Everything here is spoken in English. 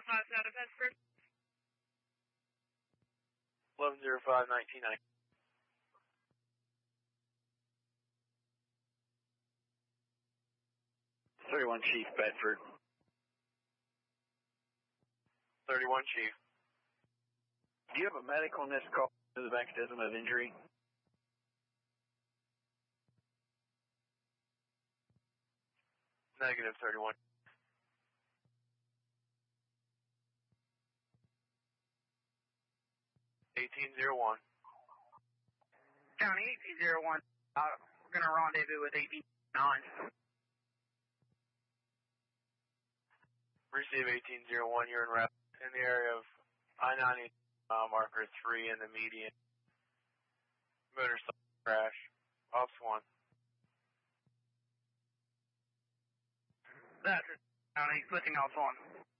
1105 out of Bedford. 1105, 1990. Chief, Bedford. 31 Chief. Do you have a medical in this call to the mechanism of injury? Negative 31. $1801. County 1801. We're going to rendezvous with 189. Receive 1801. You're in the area of I-90 marker 3 in the median. Motorcycle crash. Ops 1. That's County, switching off 1.